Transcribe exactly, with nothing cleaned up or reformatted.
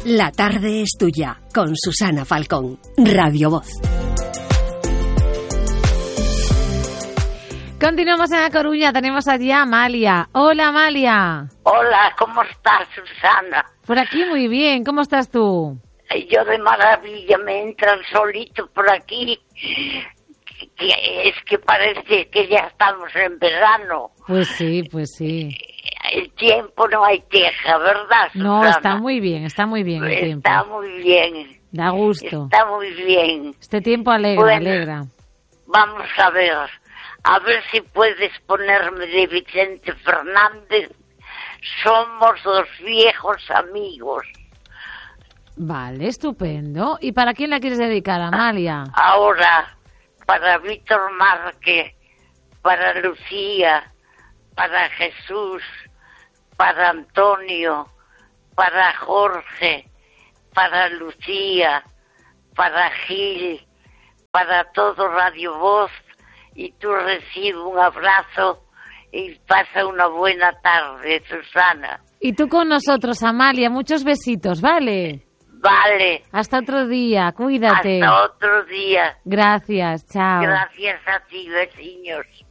La tarde es tuya, con Susana Falcón, Radio Voz. Continuamos en La Coruña, tenemos allí a Amalia. Hola, Amalia. Hola, ¿cómo estás, Susana? Por aquí muy bien, ¿cómo estás tú? Yo de maravilla, me entra el solito por aquí, que es que parece que ya estamos en verano. Pues sí, pues sí. El tiempo no hay queja, ¿verdad, Susana? No, está muy bien, está muy bien el tiempo. Está muy bien. Da gusto. Está muy bien. Este tiempo alegra, bueno, alegra. Vamos a ver, a ver si puedes ponerme de Vicente Fernández. Somos dos viejos amigos. Vale, estupendo. ¿Y para quién la quieres dedicar, Amalia? Ahora, para Víctor Márquez, para Lucía, para Jesús, para Antonio, para Jorge, para Lucía, para Gil, para todo Radio Voz, y tú recibe un abrazo y pasa una buena tarde, Susana. Y tú con nosotros, Amalia, muchos besitos, ¿vale? Vale. Hasta otro día, cuídate. Hasta otro día. Gracias, chao. Gracias a ti, vecinos.